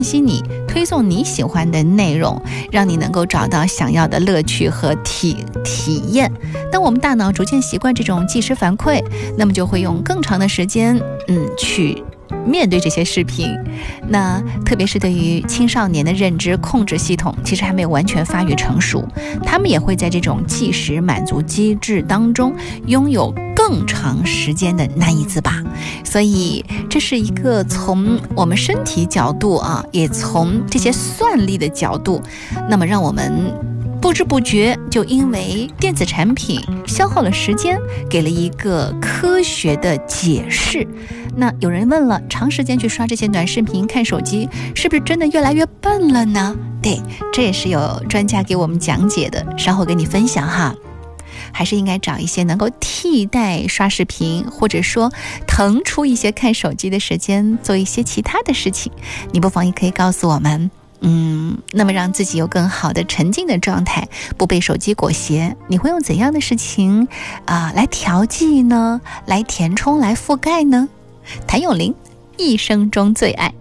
析你，推送你喜欢的内容，让你能够找到想要的乐趣和体验。当我们大脑逐渐习惯这种即时反馈，那么就会用更长的时间去面对这些视频。那特别是对于青少年的认知控制系统其实还没有完全发育成熟，他们也会在这种即时满足机制当中拥有更长时间的难以自拔。所以这是一个从我们身体角度也从这些算力的角度，那么让我们不知不觉就因为电子产品消耗了时间，给了一个科学的解释。那有人问了，长时间去刷这些短视频看手机是不是真的越来越笨了呢？对，这也是有专家给我们讲解的，稍后给你分享哈。还是应该找一些能够替代刷视频，或者说腾出一些看手机的时间，做一些其他的事情。你不妨也可以告诉我们，那么让自己有更好的沉浸的状态，不被手机裹挟，你会用怎样的事情来调剂呢？来填充，来覆盖呢？谭咏麟，一生中最爱。